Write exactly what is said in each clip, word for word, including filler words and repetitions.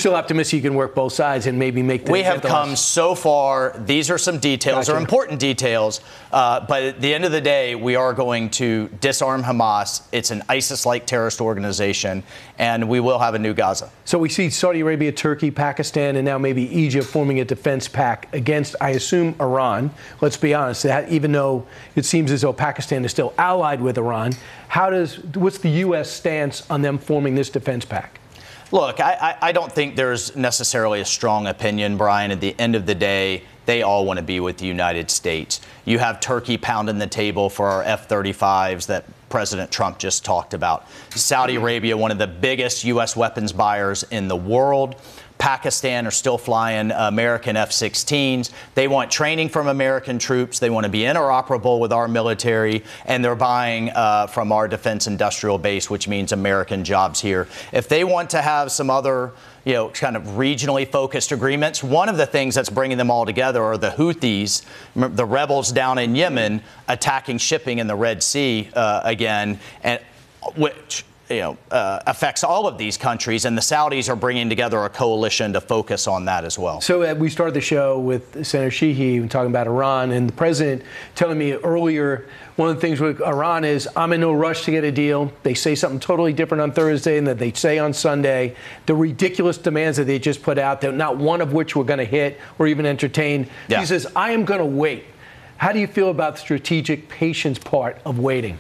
still optimistic you can work both sides and maybe make the We have come so far. These are some details, Gotcha. or important details. Uh, but at the end of the day, we are going to disarm Hamas. It's an ISIS-like terrorist organization, and we will have a new Gaza. So we see Saudi Arabia, Turkey, Pakistan, and now maybe Egypt forming a defense pact against, I assume, Iran. Let's be honest, that even though it seems as though Pakistan is still allied with Iran, how does what's the U S stance on them forming this defense pact? Look, I, I don't think there's necessarily a strong opinion, Brian. At the end of the day, they all want to be with the United States. You have Turkey pounding the table for our F thirty-fives that President Trump just talked about. Saudi Arabia, one of the biggest U S weapons buyers in the world. Pakistan are still flying American F sixteens. They want training from American troops. They want to be interoperable with our military, and they're buying uh, from our defense industrial base, which means American jobs here. If they want to have some other, you know, kind of regionally focused agreements, one of the things that's bringing them all together are the Houthis, the rebels down in Yemen, attacking shipping in the Red Sea uh, again, and which you know, uh, affects all of these countries, and the Saudis are bringing together a coalition to focus on that as well. So uh, we started the show with Senator Sheehy talking about Iran, and the president telling me earlier one of the things with Iran is I'm in no rush to get a deal. They say something totally different on Thursday than they say on Sunday. The ridiculous demands that they just put out, that not one of which we're going to hit or even entertain. Yeah. He says, I am going to wait. How do you feel about the strategic patience part of waiting?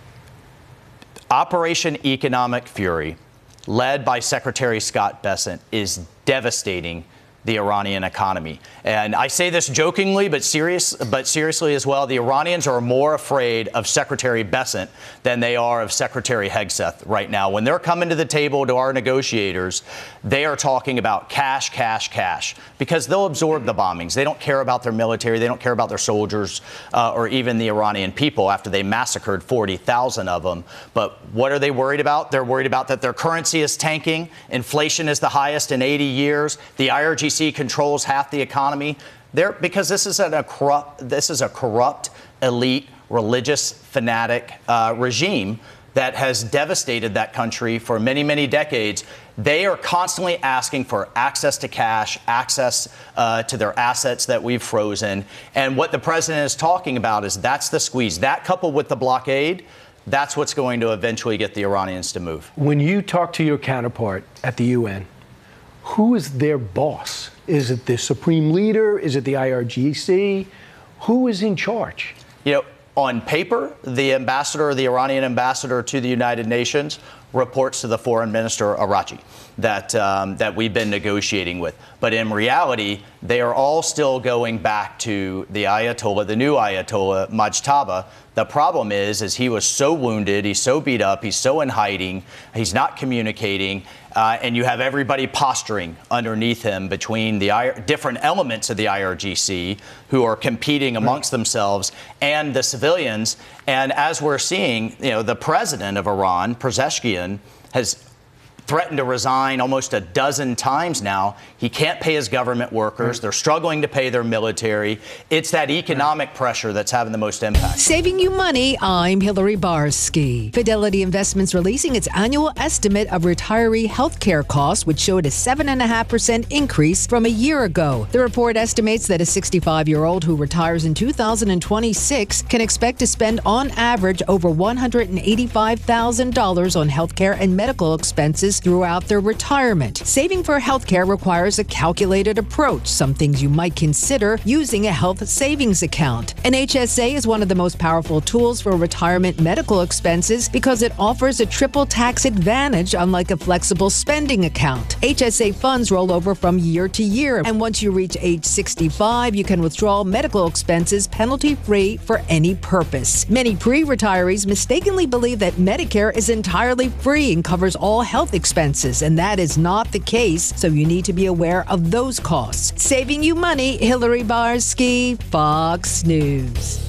Operation Economic Fury, led by Secretary Scott Bessent, is devastating the Iranian economy. And I say this jokingly, but serious, but seriously as well. The Iranians are more afraid of Secretary Bessent than they are of Secretary Hegseth right now. When they're coming to the table to our negotiators, they are talking about cash, cash, cash, because they'll absorb the bombings. They don't care about their military. They don't care about their soldiers uh, or even the Iranian people after they massacred forty thousand of them. But what are they worried about? They're worried about that their currency is tanking. Inflation is the highest in eighty years. The I R G C controls half the economy. There, because this is a corrupt, this is a corrupt, elite, religious, fanatic uh, regime that has devastated that country for many, many decades. They are constantly asking for access to cash, access uh, to their assets that we've frozen. And what the president is talking about is that's the squeeze. That coupled with the blockade, that's what's going to eventually get the Iranians to move. When you talk to your counterpart at the U N, who is their boss? Is it the supreme leader? Is it the I R G C? Who is in charge? You know, on paper, the ambassador, the Iranian ambassador to the United Nations, reports to the foreign minister Arachi that um, that we've been negotiating with. But in reality, they are all still going back to the Ayatollah, the new Ayatollah Mojtaba. The problem is, is he was so wounded, he's so beat up, he's so in hiding, he's not communicating, uh, and you have everybody posturing underneath him between the I- different elements of the I R G C who are competing amongst themselves and the civilians. And as we're seeing, you know, the president of Iran, Pezeshkian, has threatened to resign almost a dozen times now. He can't pay his government workers. They're struggling to pay their military. It's that economic pressure that's having the most impact. Saving you money, I'm Hillary Barsky. Fidelity Investments releasing its annual estimate of retiree health care costs, which showed a seven point five percent increase from a year ago. The report estimates that a sixty-five-year-old who retires in two thousand twenty-six can expect to spend on average over one hundred eighty-five thousand dollars on health care and medical expenses throughout their retirement. Saving for healthcare requires a calculated approach, some things you might consider using a health savings account. An H S A is one of the most powerful tools for retirement medical expenses because it offers a triple tax advantage, unlike a flexible spending account. H S A funds roll over from year to year, and once you reach age sixty-five, you can withdraw medical expenses penalty-free for any purpose. Many pre-retirees mistakenly believe that Medicare is entirely free and covers all health expenses, and that is not the case, so you need to be aware of those costs. Saving you money, Hillary Barsky, Fox News.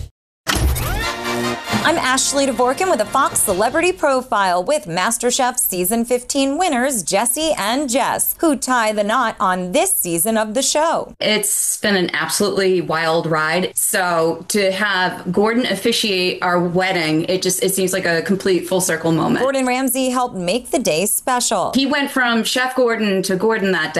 I'm Ashley Dvorkin with a Fox Celebrity Profile with MasterChef Season fifteen winners Jesse and Jess, who tie the knot on this season of the show. It's been an absolutely wild ride. So to have Gordon officiate our wedding, it just it seems like a complete full circle moment. Gordon Ramsay helped make the day special. He went from Chef Gordon to Gordon that day.